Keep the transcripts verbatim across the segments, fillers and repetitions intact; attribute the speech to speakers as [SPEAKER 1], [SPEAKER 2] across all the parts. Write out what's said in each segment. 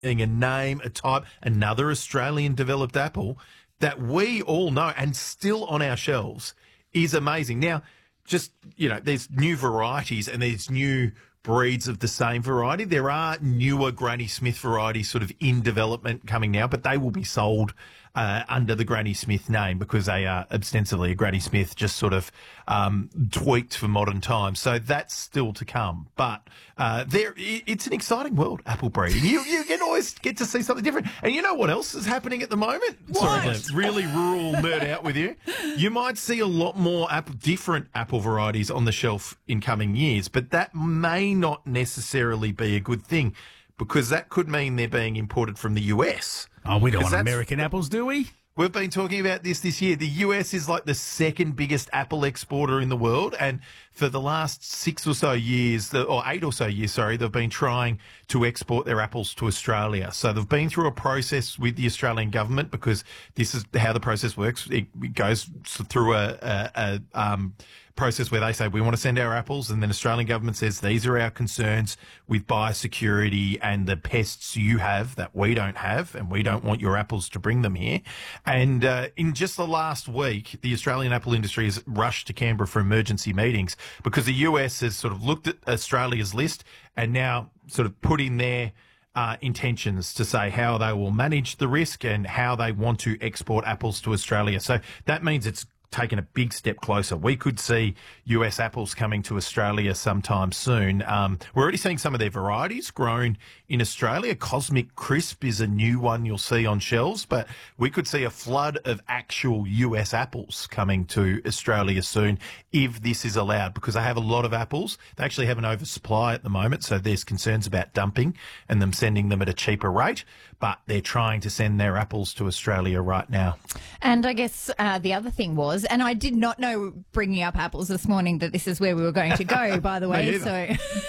[SPEAKER 1] a name, a type, another Australian developed apple that we all know and still on our shelves is amazing. Now, just, you know, there's new varieties and there's new breeds of the same variety. There are newer Granny Smith varieties sort of in development coming now, but they will be sold uh, under the Granny Smith name because they are ostensibly a Granny Smith just sort of um, tweaked for modern times. So that's still to come. But uh, there, it's an exciting world, apple breeding. You, you can always get to see something different. And you know what else is happening at the moment?
[SPEAKER 2] What?
[SPEAKER 1] Sorry to really rural nerd out with you. You might see a lot more apple, different apple varieties on the shelf in coming years, but that may not necessarily be a good thing because that could mean they're being imported from the U S.
[SPEAKER 2] Oh, we don't
[SPEAKER 1] 'Cause
[SPEAKER 2] want
[SPEAKER 1] that's-
[SPEAKER 2] American apples, do we?
[SPEAKER 1] We've been talking about this this year. The U S is like the second biggest apple exporter in the world. And for the last six or so years, or eight or so years, sorry, they've been trying to export their apples to Australia. So they've been through a process with the Australian government because this is how the process works. It, it goes through a, a, a um, process where they say, we want to send our apples. And then Australian government says, these are our concerns with biosecurity and the pests you have that we don't have. And we don't want your apples to bring them here. And uh, in just the last week, the Australian apple industry has rushed to Canberra for emergency meetings because the U S has sort of looked at Australia's list and now sort of put in their uh, intentions to say how they will manage the risk and how they want to export apples to Australia. So that means it's taken a big step closer. We could see U S apples coming to Australia sometime soon. Um, we're already seeing some of their varieties grown in Australia. Cosmic Crisp is a new one you'll see on shelves, but we could see a flood of actual U S apples coming to Australia soon if this is allowed, because they have a lot of apples. They actually have an oversupply at the moment, so there's concerns about dumping and them sending them at a cheaper rate, but they're trying to send their apples to Australia right now.
[SPEAKER 3] And I guess uh, the other thing was, and I did not know bringing up apples this morning that this is where we were going to go, by the way, so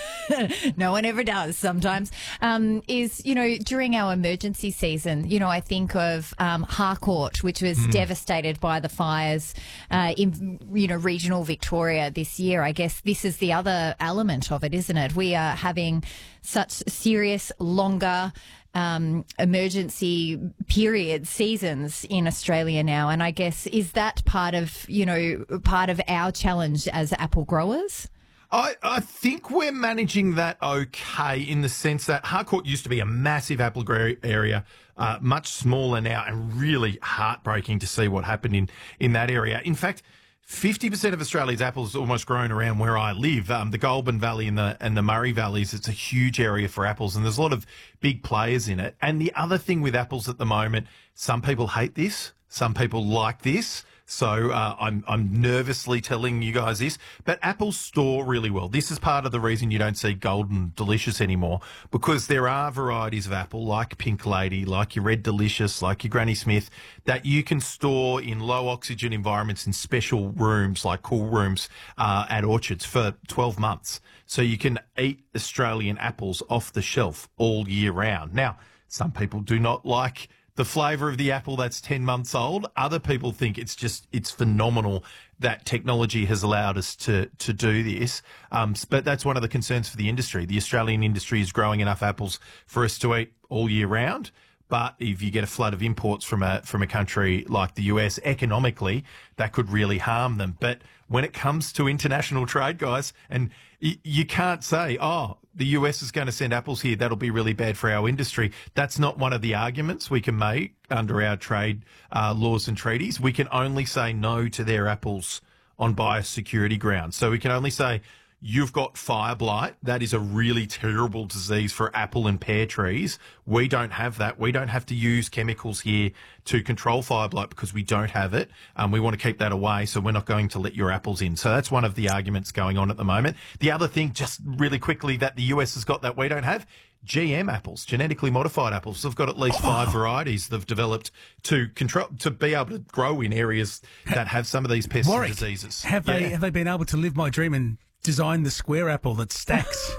[SPEAKER 3] no one ever does sometimes, um, is, you know, during our emergency season, you know, I think of um, Harcourt, which was mm. devastated by the fires uh, in, you know, regional Victoria this year. I guess this is the other element of it, isn't it? We are having such serious, longer Um, emergency period seasons in Australia now, and I guess is that part of you know part of our challenge as apple growers?
[SPEAKER 1] I, I think we're managing that okay in the sense that Harcourt used to be a massive apple grow area, uh, much smaller now, and really heartbreaking to see what happened in in that area. In fact, fifty percent of Australia's apples almost grown around where I live. Um, the Goulburn Valley and the and the Murray Valleys, it's a huge area for apples, and there's a lot of big players in it. And the other thing with apples at the moment, some people hate this, some people like this. So uh, I'm I'm nervously telling you guys this, but apples store really well. This is part of the reason you don't see Golden Delicious anymore, because there are varieties of apple like Pink Lady, like your Red Delicious, like your Granny Smith, that you can store in low oxygen environments in special rooms like cool rooms uh, at orchards for twelve months. So you can eat Australian apples off the shelf all year round. Now, some people do not like the flavour of the apple that's ten months old. Other people think it's just, it's phenomenal that technology has allowed us to, to do this. Um, but that's one of the concerns for the industry. The Australian industry is growing enough apples for us to eat all year round. But if you get a flood of imports from a from a country like the U S, economically, that could really harm them. But when it comes to international trade, guys, and y- you can't say, oh, the U S is going to send apples here, that'll be really bad for our industry. That's not one of the arguments we can make under our trade uh, laws and treaties. We can only say no to their apples on biosecurity grounds. So we can only say, you've got fire blight. That is a really terrible disease for apple and pear trees. We don't have that. We don't have to use chemicals here to control fire blight because we don't have it. Um, we want to keep that away, so we're not going to let your apples in. So that's one of the arguments going on at the moment. The other thing, just really quickly, that the U S has got that we don't have, G M apples, genetically modified apples. They've got at least five oh. varieties they've developed to control, to be able to grow in areas that have some of these pests
[SPEAKER 2] Warwick,
[SPEAKER 1] and diseases.
[SPEAKER 2] Have yeah. they have they been able to live my dream and design the square apple that stacks?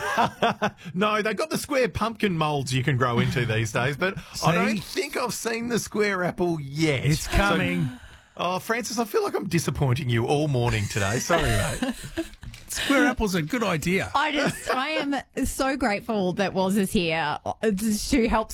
[SPEAKER 1] No, they've got the square pumpkin moulds you can grow into these days, but
[SPEAKER 2] See?
[SPEAKER 1] I don't think I've seen the square apple yet.
[SPEAKER 2] It's coming.
[SPEAKER 1] So, oh, Francis, I feel like I'm disappointing you all morning today. Sorry, mate.
[SPEAKER 2] Square apple's a good idea.
[SPEAKER 3] I just, I am so grateful that Woz is here to help